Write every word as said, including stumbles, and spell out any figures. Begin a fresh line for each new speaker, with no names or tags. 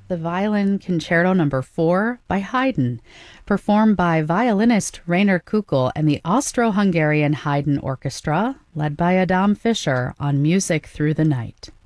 the Violin Concerto Number four by Haydn, performed by violinist Rainer Kukl and the Austro-Hungarian Haydn Orchestra, led by Adam Fischer on Music Through the Night.